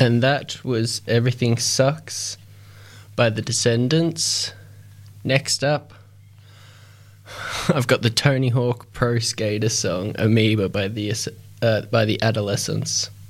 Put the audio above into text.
And that was Everything Sucks by The Descendants. Next up, I've got the Tony Hawk Pro Skater song Amoeba by the Adolescents.